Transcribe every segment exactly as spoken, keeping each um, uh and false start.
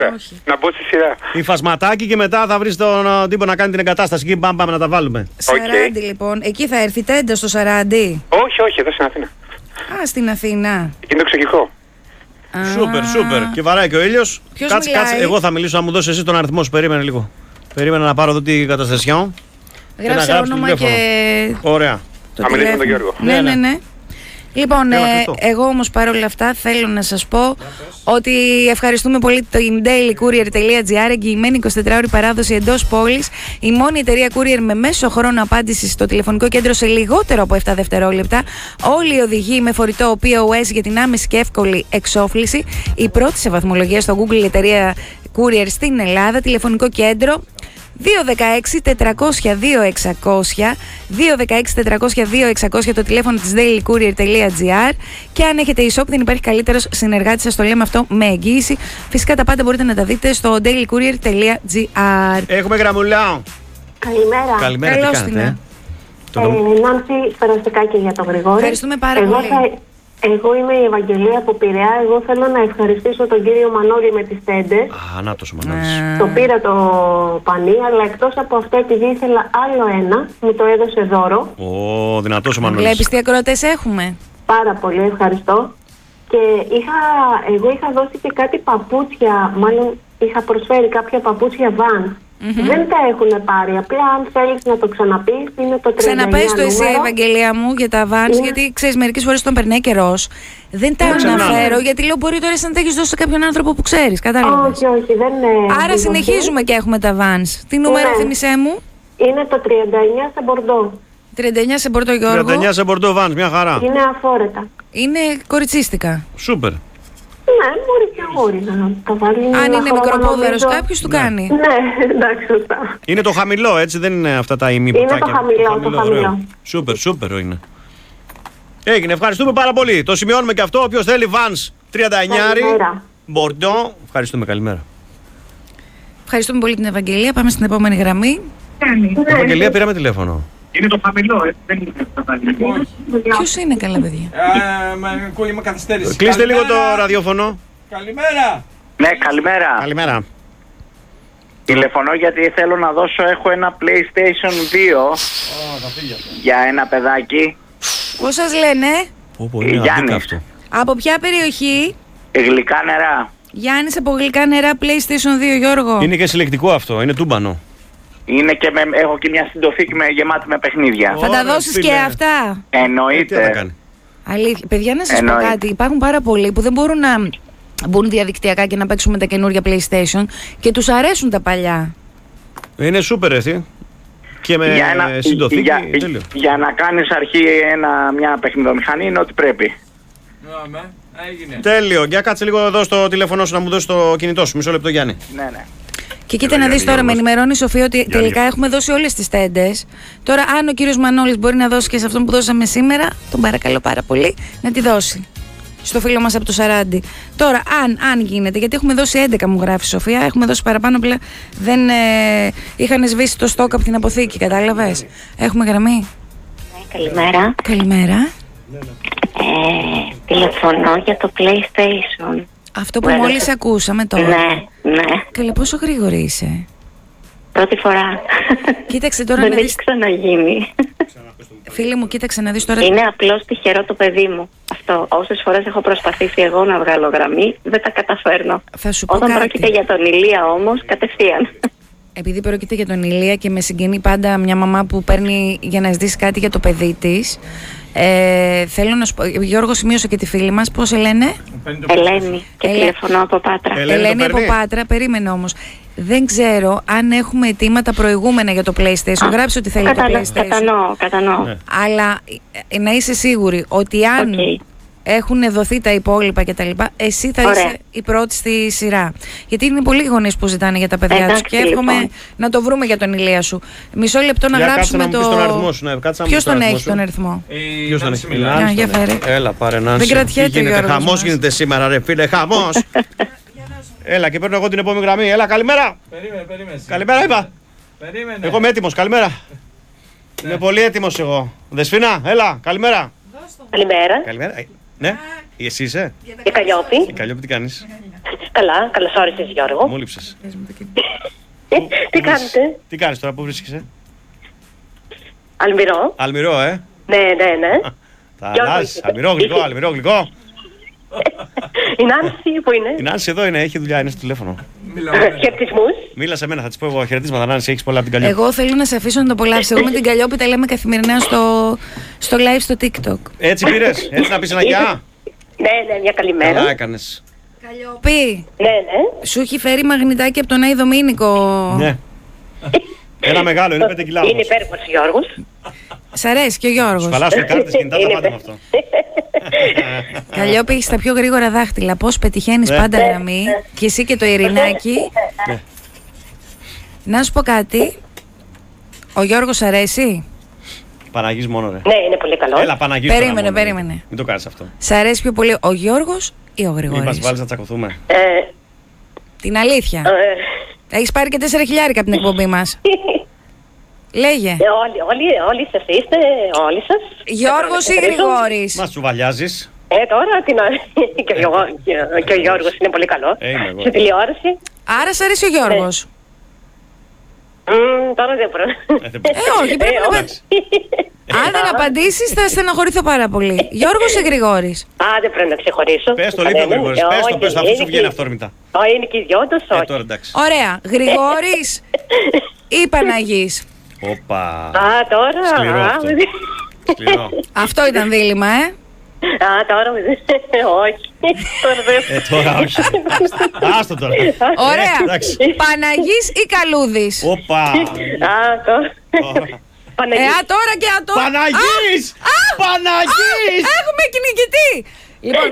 Όχι. Να μπω στη σειρά. Υφασματάκι και μετά θα βρεις τον τύπο να κάνει την εγκατάσταση και πάμε, πάμε να τα βάλουμε. Σαράντι okay. λοιπόν. Εκεί θα έρθει τέντα στο Σαράντι. Όχι, όχι, εδώ στην Αθήνα. Α, στην Αθήνα. Είναι το εξοχικό. Σούπερ, σούπερ. Και βαράει και ο ήλιος. Κάτσε, κάτσε. Εγώ θα μιλήσω, να μου δώσεις εσύ τον αριθμό σου. Περίμενε λίγο. Περίμενε να πάρω εδώ την καταστασιόν. Γράψε όνομα και. Ωραία. Θα μιλήσουμε με τον Γιώργο. Ναι, ναι, ναι. Λοιπόν, ε, εγώ όμως παρόλα αυτά θέλω να σας πω ότι ευχαριστούμε πολύ το dailycourier.gr, εγγυημένη εικοσιτετράωρη παράδοση εντός πόλης, η μόνη εταιρεία courier με μέσο χρόνο απάντηση στο τηλεφωνικό κέντρο σε λιγότερο από επτά δευτερόλεπτα, όλοι οι οδηγοί με φορητό πι ο ες για την άμεση και εύκολη εξόφληση, η πρώτη σε βαθμολογία στο Google εταιρεία courier στην Ελλάδα, τηλεφωνικό κέντρο δύο ένα έξι τετρακόσια δύο εξακόσια, δύο ένα έξι τετρακόσια δύο εξακόσια το τηλέφωνο της dailycourier.gr, και αν έχετε e-shop δεν υπάρχει καλύτερος συνεργάτης, σας το λέμε αυτό με εγγύηση. Φυσικά τα πάντα μπορείτε να τα δείτε στο dailycourier.gr. Έχουμε γραμμουλά. Καλημέρα. Καλημέρα, Καλώς τι κάνετε, την. ε? Ε, Νάνση, περαστικά και για τον Γρηγόρη. Ευχαριστούμε πάρα εγώ πολύ. Θα, εγώ είμαι η Ευαγγελία από Πειραιά. Εγώ θέλω να ευχαριστήσω τον κύριο Μανώλη με τις τέντες. Α, να τόσο Μανώλης. Το πήρα το πανί, αλλά εκτός από αυτό, επειδή ήθελα άλλο ένα, μου το έδωσε δώρο. Ω, δυνατός ο Μανώλης. Βλέπεις τι ακροατές έχουμε. Πάρα πολύ, ευχαριστώ. Και είχα, εγώ είχα δώσει και κάτι παπούτσια, μάλλον είχα προσφέρει κάποια παπούτσια Vans. Mm-hmm. Δεν τα έχουν πάρει. Απλά αν θέλεις να το ξαναπείς, είναι το τριάντα εννιά. Ξαναπες το εσύ, Ευαγγελία μου, για τα Vans, είναι... γιατί ξέρεις, μερικές φορές τον περνάει καιρός. Δεν τα είναι αναφέρω, γιατί λέω μπορεί τώρα να τα έχεις δώσει σε κάποιον άνθρωπο που ξέρεις. Κατάλαβες. Όχι, όχι, δεν είναι. Άρα συνεχίζουμε και έχουμε τα Vans. Τι νούμερο ναι. θύμισέ μου? Είναι το τριάντα εννιά σε Μπορντό. τριάντα εννιά σε Μπορντό, Γιώργο. τριάντα εννιά σε Μπορντό Vans, μια χαρά. Είναι αφόρετα. Είναι κοριτσίστικα. Σούπερ. Ναι, μπορεί και αγόρι να τα βάλει. Αν είναι μικροπόδερος νομίζω... κάποιος, του κάνει. Ναι, εντάξει, σωστά. Είναι το χαμηλό, έτσι, δεν είναι αυτά τα ημιπουτάκια. Είναι το χαμηλό, το χαμηλό. Το χαμηλό. Σούπερ, σούπερ είναι. Έγινε, ευχαριστούμε πάρα πολύ. Το σημειώνουμε και αυτό. Όποιος θέλει Vans τριάντα εννιά, Μπορντό. Ευχαριστούμε, καλημέρα. Ευχαριστούμε πολύ την Ευαγγελία. Πάμε στην επόμενη γραμμή. Την Ευαγγελία πήραμε τηλέφωνο. Είναι το χαμηλό, έτσι, δεν είναι το. Ποιος είναι, καλά παιδιά? Ε, με καθυστέρηση. Κλείστε λίγο το ραδιόφωνο. Καλημέρα. Ναι, καλημέρα. Καλημέρα. Τηλεφωνώ γιατί θέλω να δώσω, έχω ένα PlayStation δύο oh, για ένα παιδάκι. Πώς σας λένε? Πω, πω, είναι αντίκα αυτό. Από ποια περιοχή? Γλυκά νερά. Γιάννης από Γλυκά νερά, PlayStation δύο, Γιώργο. Είναι και συλλεκτικό αυτό, είναι τούμπανο. Είναι και με, έχω και μια συντοφίκη με, γεμάτη με παιχνίδια. Θα τα δώσεις και αυτά? Εννοείται. Τι κάνει. Αλήθεια. Παιδιά, να σας Εννοεί. πω κάτι. Υπάρχουν πάρα πολλοί που δεν μπορούν να μπουν διαδικτυακά και να παίξουν με τα καινούργια PlayStation και τους αρέσουν τα παλιά. Είναι σούπερ, έτσι. Και με για ένα, συντοθήκη, για, τέλειο. για να κάνεις αρχή ένα, μια παιχνιδομηχανή είναι ό,τι πρέπει. Ναι, έγινε. Τέλειο. Για κάτσε λίγο εδώ στο τηλέφωνο σου να μου δώσει το κινητό σου. Μισό λεπτό, Γιάννη. Ναι, ναι. Και κοίτα να δεις τώρα, με ενημερώνει η Σοφία ότι Γιάννη. τελικά έχουμε δώσει όλες τις τέντες. Τώρα, αν ο κύριος Μανώλης μπορεί να δώσει και σε αυτόν που δώσαμε σήμερα, τον παρακαλώ πάρα πολύ να τη δώσει. Στο φίλο μας από το Σαράντι. Τώρα, αν, αν γίνεται, γιατί έχουμε δώσει έντεκα, μου γράφει η Σοφία, έχουμε δώσει παραπάνω, απλά δεν ε, είχαν σβήσει το στόκ από την αποθήκη, κατάλαβες. Έχουμε γραμμή. Καλημέρα. Καλημέρα. Ε, τηλεφωνώ για το PlayStation. Αυτό που Ναι, μόλις ναι. ακούσαμε τώρα. Ναι, ναι. Καλά, πόσο γρήγορη είσαι? Πρώτη φορά. Κοίταξε τώρα Δεν να έχει δεις. ξαναγίνει. Φίλε μου, κοίταξε να δεις τώρα. Είναι απλώς τυχερό το παιδί μου. Αυτό. Όσες φορές έχω προσπαθήσει εγώ να βγάλω γραμμή, δεν τα καταφέρνω. Θα σου πω Όταν κάτι. πρόκειται για τον Ηλία όμως, κατευθείαν. Επειδή πρόκειται για τον Ηλία και με συγκινεί πάντα μια μαμά που παίρνει για να ζητήσει κάτι για το παιδί της, ε, θέλω να σου πω, Γιώργο, σημείωσε και τη φίλη μας, πώς σε λένε? Ελένη, και Ελέ- τηλεφωνώ από Πάτρα. Ελένη, Ελένη το από παίρνει? Πάτρα, περίμενε όμως. Δεν ξέρω αν έχουμε αιτήματα προηγούμενα για το PlayStation. Γράψε ότι θέλει Κατανα- το PlayStation. Κατανοώ, κατανοώ. Ναι. Αλλά ε, να είσαι σίγουρη ότι αν Οκ. έχουν δοθεί τα υπόλοιπα κτλ., εσύ θα Ωραία. είσαι η πρώτη στη σειρά. Γιατί είναι πολλοί γονείς που ζητάνε για τα παιδιά τους Εντάξει, και εύχομαι λοιπόν. να το βρούμε για τον Ηλία σου. Μισό λεπτό να Για κάτσε γράψουμε να μου το. πεις τον αριθμό σου, ναι, κάτσε να μου Ποιος πεις τον τον αριθμό έχει σου. τον αριθμό? Η Ποιος τον Νάνση έχει? μιλάει. Α, για τον έχει. φέρε. Έλα, πάρε Νάνση. Δεν κρατιέται Τι γίνεται, ο Γιώργος χαμός μας. γίνεται σήμερα, ρε φίλε, χαμός. Έλα, και παίρνω εγώ την επόμενη γραμμή. Έλα, καλημέρα. Περίμενε, περίμενε. Καλημέρα, είπα. Περίμενε. Εγώ είμαι έτοιμος, καλημέρα. Είμαι πολύ έτοιμος εγώ. Δεσπίνα, έλα, καλημέρα. Καλημέρα. Καλημέρα. Ε, Ναι, εσύ είσαι. Και Καλλιόπη. Η Καλλιόπη τι κάνεις? Καλά, καλώς όρισες Γιώργο. Μου λείψες. Τι κάνετε? Τι κάνεις τώρα, πού βρίσκεσαι? Αλμυρό. Αλμυρό, ε. Ναι, ναι, ναι. Θα αλλάζεις. Αλμυρό, γλυκό, αλμυρό, γλυκό. Η Νάνση που είναι? Η Νάνση εδώ είναι, έχει δουλειά, είναι στο τηλέφωνο. Χαιρετισμούς. Μίλα σε μένα, θα της πω εγώ χαιρετίσματα. Νάνση, έχεις πολλά από την Καλλιόπη. Εγώ θέλω να σε αφήσω να το απολαύσεις. Εγώ με την Καλλιόπη τα λέμε καθημερινά στο, στο live στο TikTok. Έτσι πήρες, έτσι να πεις ένα γεια. Ναι, ναι, μια καλημέρα. Καλά έκανες. Καλλιόπη, Ναι, ναι. σου έχει φέρει μαγνητάκι από τον Άι Δομήνικο. Ναι. Ένα μεγάλο, είναι πέντε κιλά. Είναι υπέροχος ο Γιώργος. Σ' αρέσει και ο Γιώργος. Σπαλάσουν κάρτες κινητά τα πάντα με αυτό. Καλλιόπη, έχεις τα πιο γρήγορα δάχτυλα. Πώς πετυχαίνεις Ναι. πάντα γραμμή και εσύ και το Ειρηνάκι. Ναι. Να σου πω κάτι. Ο Γιώργος σ' αρέσει. Παναγής μόνο, ρε. Ναι, είναι πολύ καλό. Έλα, Παναγής τώρα Περίμενε, μόνο. περίμενε. Μην το κάνεις αυτό. Σ' αρέσει πιο πολύ ο Γιώργος ή ο Μην μας Γρηγόρης? βάλεις να τσακωθούμε. Ε, Την αλήθεια. ε, Έχεις πάρει και τέσσερα χιλιάρικα από την εκπομπή μας. Λέγε. ε, όλοι, όλοι, όλοι σας είστε, όλοι σας. Γιώργος ή Ε, Γρηγόρης? Μας τσουβαλιάζεις. Ε, τώρα τι να... και, ο, Γιώργο- και- και ο Γιώργος είναι πολύ καλό. Ε, είμαι εγώ. Στη τηλεόραση. Άρα σ' αρέσει ο Γιώργος. Μμ, τώρα δεν μπορώ. Ε, δεν μπορώ. Ε, όχι, πρέπει Ε, να όχι. Αν δεν απαντήσεις θα στεναχωρηθώ πάρα πολύ. Γιώργος ή Γρηγόρης? Α, δεν πρέπει να ξεχωρίσω. Πες το λίγο, Κανέναν. Γρηγόρης. Ε, Πες το, όχι, πες το, αφού σου είναι βγαίνει και- αυθόρμητα. Ω, είναι και οι δυο τους, Ε, όχι. τώρα εντάξει. Ωραία. Γρηγόρης ή Παναγής? Όπα. Α, τώρα. Σκληρό α, αυτό. δεν- Σκληρό. Αυτό ήταν δίλημα, ε. Α, τώρα δεν- όχι. Τώρα δεν- Ε, τώρα όχι. Άστο τώρα. Ωραία. Ε, εντάξει. Παναγής ή Καλούδης? Όπα. Α, τώρα. Τώρα. Ε, Παναγή. α, τώρα και α, τώρα. Παναγής! Α, α, Παναγής! α, Έχουμε κυνηγητή. Λοιπόν,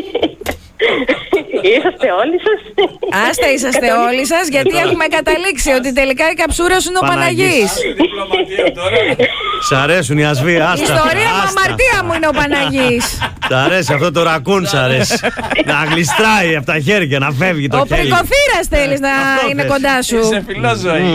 Είσαστε όλοι σας. άστα είσαστε όλοι σας, γιατί τώρα. έχουμε καταλήξει ότι τελικά η καψούρα σου είναι ο Παναγής. Παναγής. Διπλωματία τώρα. Σ' αρέσουν οι ασβοί, Η άστα. ιστορία μου άστα. αμαρτία μου είναι ο Παναγής. Σ' αρέσει αυτό το ρακούν, σ' αρέσει. Να γλιστράει από τα χέρια, να φεύγει το Ο χέρι. πρικοθύρας θέλεις να Αυτό είναι θες. κοντά σου. Είσαι φιλόζωη.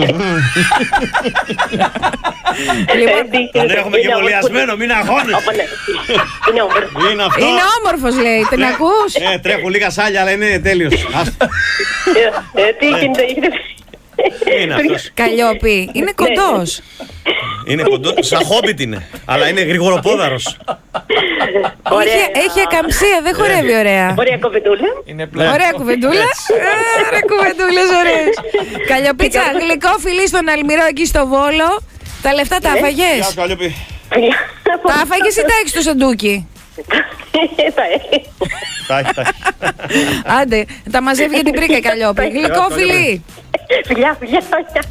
Λοιπόν, Τον έχουμε και εμβολιασμένο, μην αγχώνεσαι. Είναι όμορφο. Είναι αυτό. είναι όμορφος λέει, την ακούς? Ε, τρέχουν λίγα σάλια, αλλά είναι τέλειος. Άστα. Ε, ε, Τι γίνεται, έχετε... Είναι αυτός. Καλλιόπη, είναι κοντός. Είναι κοντό, σαν χόμπιτ είναι. Αλλά είναι γρηγοροπόδαρος. Ωραία. Έχει, έχει ακαμψία, δεν χορεύει ωραία. Ωραία κοβεντούλα. Είναι πλέον. Ωραία κουβεντούλα. Ε, Ωραία κουβεντούλες, ωραίες. Καλλιοπίτσα, γλυκό φιλί στον Αλμυρό εκεί στο Βόλο. Τα λεφτά τα Γεια άφαγες? σου, Καλλιόπη. Τα άφαγες ή τα έχεις στο σαντούκι? Τα έχει. Τα έχει, τα έχει. Άντε, τα μαζεύει για την πρίκα η Καλλιόπη. Γλυκό φιλί. Φιλιά, φιλιά.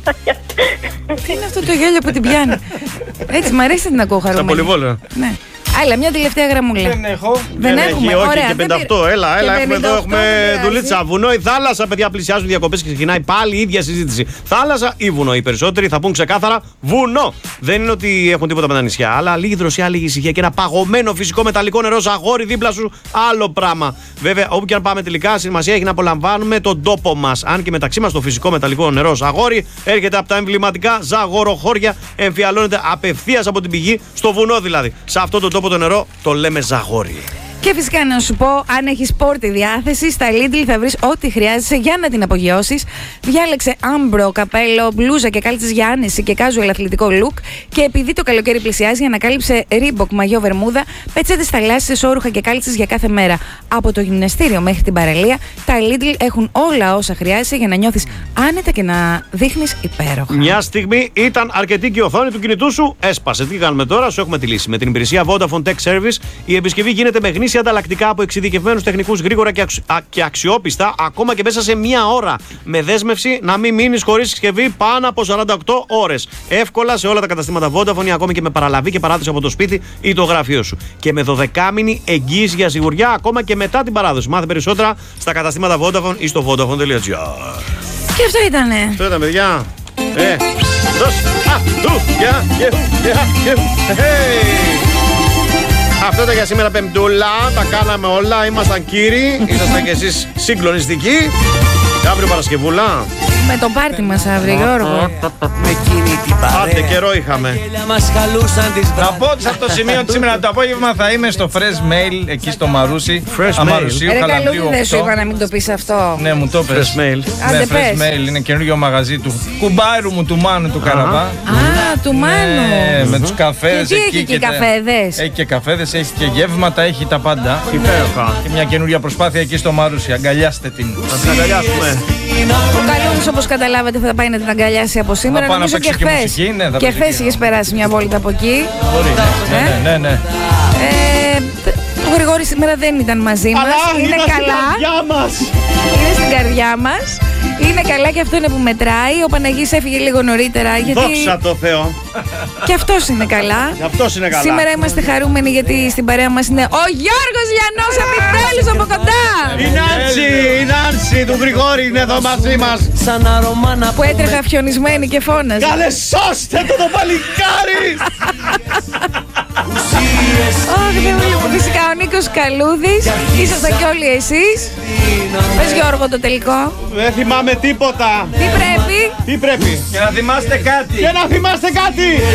Τι είναι αυτό το γέλιο που την πιάνει? Έτσι, μ' αρέσει να την ακούω Στα χαρούμενη. πολυβόλαια. Ναι. Άλλα, μια τελευταία γραμμούλα. Δεν έχω. Δεν έχει, έχουμε, όχι, ωραία. και δεν πενήντα οκτώ. πειρά- Έλα, και έλα, έχουμε πενήντα εδώ οκτώ, έχουμε δεν πειράζει. δουλίτσα. Βουνό ή θάλασσα, παιδιά, πλησιάζουν διακοπές και ξεκινάει πάλι η ίδια συζήτηση. Θάλασσα ή βουνό. Οι περισσότεροι θα πούν ξεκάθαρα βουνό. Δεν είναι ότι έχουν τίποτα με τα νησιά, αλλά λίγη δροσιά, λίγη ησυχία και ένα παγωμένο φυσικό μεταλλικό νερό ζαγόρι δίπλα σου. Άλλο πράγμα. Βέβαια, όπου και αν πάμε τελικά, σημασία έχει να απολαμβάνουμε τον τόπο μα. Αν και μεταξύ μα το φυσικό μεταλλικό νερό ζαγόρι έρχεται από τα εμβληματικά ζαγοροχώρια, εμφιαλώνεται απευθεία από την πηγή, στο βουνό δηλαδή. Σε αυτό το τόπο το νερό το λέμε ζαγόρι. Και φυσικά να σου πω, αν έχεις σπορ τη διάθεση, στα Lidl θα βρεις ό,τι χρειάζεσαι για να την απογειώσεις. Διάλεξε άμπρο, καπέλο, μπλούζα και κάλτσες για άνεση και casual αθλητικό look. Και επειδή το καλοκαίρι πλησιάζει, ανακάλυψε Reebok, μαγιό, βερμούδα, πετσέτες θαλάσσιες, όρουχα και κάλτσες για κάθε μέρα. Από το γυμναστήριο μέχρι την παραλία, τα Lidl έχουν όλα όσα χρειάζεσαι για να νιώθεις άνετα και να δείχνεις υπέροχα. Μια στιγμή ήταν αρκετή και η οθόνη του κινητού σου έσπασε. Τι κάνουμε τώρα, σου έχουμε τη λύση. Με την υπηρεσία Vodafone Tech Service η επισκευή γίνεται με γνήσια ανταλλακτικά από εξειδικευμένους τεχνικούς, γρήγορα και, αξι... α, και αξιόπιστα, ακόμα και μέσα σε μία ώρα. Με δέσμευση να μην μείνεις χωρίς συσκευή πάνω από σαράντα οκτώ ώρες. Εύκολα σε όλα τα καταστήματα Vodafone, ακόμη και με παραλαβή και παράδοση από το σπίτι ή το γραφείο σου. Και με δωδεκάμηνη εγγύηση για σιγουριά, ακόμα και μετά την παράδοση. Μάθε περισσότερα στα καταστήματα Vodafone ή στο vodafone τελεία gr. Και αυτό ήτανε. Αυτό ήταν, παιδιά. Ε, δώσ' α, του, γεια, γεια, γεια, γεια, hey. Αυτό ήταν για σήμερα Πεμπτούλα. Τα κάναμε όλα, ήμασταν κύριοι. Ήσασταν κι εσείς συγκλονιστικοί. Και αύριο Παρασκευούλα. Με το πάρτι μας αύριο, Γιώργο. Άντε, καιρό είχαμε. Να πω ότι σε αυτό το σημείο ότι σήμερα το απόγευμα θα είμαι στο Fresh Mail εκεί στο Μαρούσι. Fresh Αμαρουσίου, Ρε Χαλανδρίου Καλούδη, δεν σου οκτώ. είπα να μην το πεις αυτό. Ναι, μου το πες. Fresh Mail. Ναι, Άντε, Fresh πες. Mail είναι καινούριο μαγαζί του κουμπάρου μου, του Μάνου του Καραβά. Α, του Μάνου. Ναι, με τους καφέδες Και τι εκεί. έχει και τα- καφέδες? Έχει και καφέδες, έχει και γεύματα, έχει τα πάντα. Υπέροχα. Και μια καινούρια προσπάθεια εκεί στο Μαρούσι. Αγκαλιάστε την. Να την αγκαλιάσουμε. Ο Καλούμης, όπως καταλάβατε, θα πάει να την αγκαλιάσει από σήμερα. πάω να Νομίζω και παίξω και χθες. μουσική, ναι, θα Και παίξω χθες και- είχες περάσει μια βόλτα από εκεί. Μπορεί, ναι, Ε? ναι, ναι, ναι. Ε, ο Γρηγόρης σήμερα δεν ήταν μαζί μας. Είναι καλά. μας. Είναι στην καρδιά μας. Είναι καλά και αυτό είναι που μετράει. Ο Παναγής έφυγε λίγο νωρίτερα γιατί Δόξα τω Θεώ. και αυτός είναι καλά. Γι' αυτός είναι καλά. Σήμερα είμαστε χαρούμενοι γιατί στην παρέα μας είναι ο Γιώργος Λιανός, επιτέλους από κοντά. Η Νάνση, η Νάνση του Γρηγόρη είναι εδώ μαζί μας. Που έτρεχα φιονισμένη και φώναζε. Καλέ, σώστε το το παλικάρι. Αχ, δεν μου λείπει. Φυσικά ο Νίκος Καλούδης. Ήσασταν κι όλοι εσείς. Πες Γιώργο το τελικό. Δεν θυμάμαι τίποτα. Τι πρέπει? Τι πρέπει? Και να θυμάστε κάτι. Και να θυμάστε κάτι.